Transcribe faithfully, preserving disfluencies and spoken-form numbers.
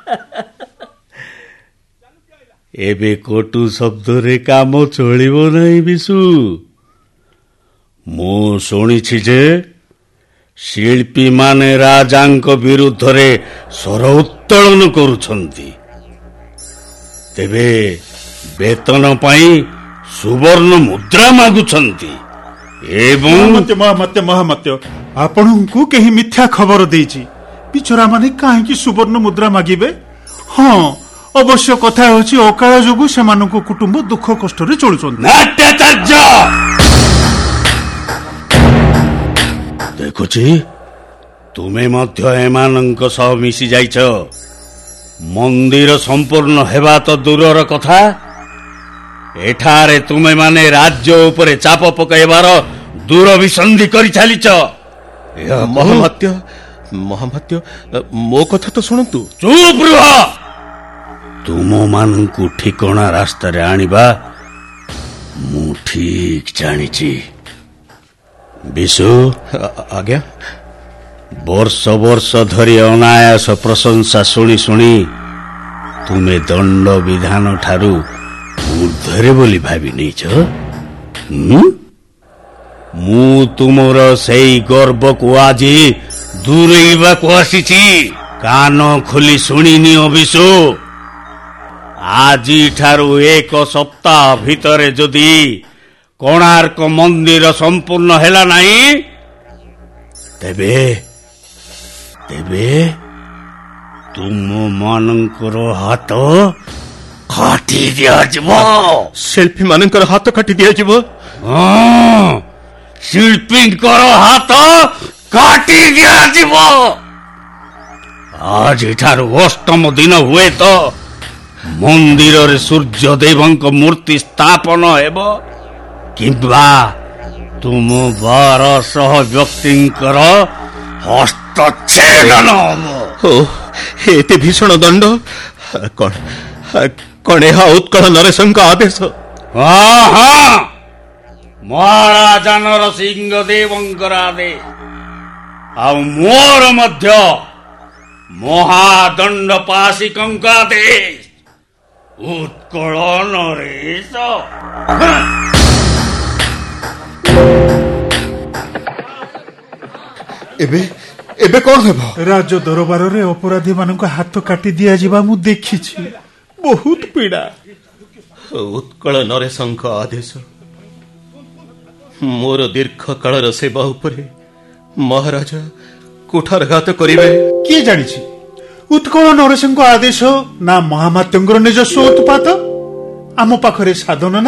ଏବେ କଟୁ ଶବ୍ଦରେ କାମ ଚଳିବ ନାହିଁ ବିଶୁ। ମୁଁ ଶୁଣିଛି ଯେ ଶିଳ୍ପୀମାନେ ରାଜାଙ୍କ ବିରୁଦ୍ଧରେ ସ୍ୱର ଉତ୍ତୋଳନ କରୁଛନ୍ତି। ତେବେ ବେତନ ପାଇଁ ସୁବର୍ଣ୍ଣ ମୁଦ୍ରା ମାଗୁଛନ୍ତି। ଏବଂ ମହାମତ୍ୟ ମହାମତ୍ୟ ମହାମତ୍ୟ ଆପଣଙ୍କୁ କେହି ମିଥ୍ୟା ଖବର ଦେଇଛି। ବିଚରା ମାନେ କାହିଁକି ସୁବର୍ଣ୍ଣ ମୁଦ୍ରା ମାଗିବେ? ହଁ, ଅବଶ୍ୟ କଥା ହେଉଛି ଅକାଳ ଯୋଗୁଁ ସେମାନଙ୍କ କୁଟୁମ୍ବ ଦୁଃଖ କଷ୍ଟରେ ଚଳୁଛନ୍ତି। ଦେଖୁଛି ତୁମେ ମଧ୍ୟ ଏମାନଙ୍କ ସହ ମିଶି ଯାଇଛ। ମନ୍ଦିର ସମ୍ପୂର୍ଣ୍ଣ ହେବା ତ ଦୂରର କଥା, ଏଠାରେ ତୁମେ ମାନେ ରାଜ୍ୟ ଉପରେ ଚାପ ପକାଇବାର ଦୂରଭିସନ୍ଧି କରି ଚାଲିଛ। ମହାମତ୍ୟ ମହାମତ୍ୟ ମୋ କଥା ତ ଶୁଣନ୍ତୁ। ଚୁପ୍ ରୁହ। ତୁମମାନଙ୍କୁ ଠିକଣା ରାସ୍ତାରେ ଆଣିବା ମୁଁ ଠିକ ଜାଣିଛି। ବିଶୁ। ଆଜ୍ଞା। ବର୍ଷ ବର୍ଷ ଧରି ଅନାୟାସ ପ୍ରଶଂସା ଶୁଣି ଶୁଣି ତୁମେ ଦଣ୍ଡ ବିଧାନ ଠାରୁ ଊର୍ଦ୍ଧ୍ୱରେ ବୋଲି ଭାବି ନେଇଛ। ମୁଁ ତୁମର ସେଇ ଗର୍ବକୁ ଆଜି ଦୂରେଇବାକୁ ଆସିଛି। କାନ ଖୋଲି ଶୁଣିନିଅ ବିଶୁ, ଆଜିଠାରୁ ଏକ ସପ୍ତାହ ଭିତରେ ଯଦି କୋଣାର୍କ ମନ୍ଦିର ସମ୍ପୂର୍ଣ୍ଣ ହେଲା ନାହିଁ, ତେବେ ତେବେ ତୁମ ମାନଙ୍କର ହାତ କାଟି ଦିଆଯିବ। ଶିଳ୍ପୀ ମାନଙ୍କର ହାତ କାଟି ଦିଆଯିବ? ହଁ, ଶିଳ୍ପୀଙ୍କର ହାତ କାଟି ଦିଆଯିବ। ଆଜିଠାରୁ ଅଷ୍ଟମ ଦିନ ହୁଏ ତ ମନ୍ଦିରରେ ସୂର୍ଯ୍ୟଦେବଙ୍କ ମୂର୍ତ୍ତି ସ୍ଥାପନ ହେବ, କିମ୍ବା ତୁମ ବାରଶହ ବ୍ୟକ୍ତିଙ୍କର ହସ୍ତଚ୍ଛେଦନ ହେବ। ଓ ଏତେ ଭୀଷଣ ଦଣ୍ଡ କଣ କଣ ଏହା ଉତ୍କଳ ନରେଶଙ୍କ ଆଦେଶ? ହଁ ହଁ, ମହାରାଜା ନରସିଂହଦେବଙ୍କର ଆଦେଶ, ଆଉ ମୋର ମଧ୍ୟ ମହାଦଣ୍ଡ ପାଶିକଙ୍କ ଆଦେଶ। ଉତ୍କଳ ନରେଶ। ଏବେ ଏବେ କଣ ହେବ? ରାଜ ଦରବାରରେ ଅପରାଧୀ ମାନଙ୍କ ହାତ କାଟି ଦିଆଯିବା ମୁଁ ଦେଖିଛି। ବହୁତ ପୀଡା। ଉତ୍କଳ ନରେଶଙ୍କ ଆଦେଶ। ମୋର ଦୀର୍ଘ କାଳର ସେବା ଉପରେ ମହାରାଜା କୁଠାରଘାତ କରିବେ? କିଏ ଜାଣିଛି? ଉତ୍କଳ ନରେଶଙ୍କ ଆଦେଶ ନା ମହାମାତ୍ୟଙ୍କର ନିଜସ୍ୱ ଉତ୍ପାତ? ଆମ ପାଖରେ ସାଧନ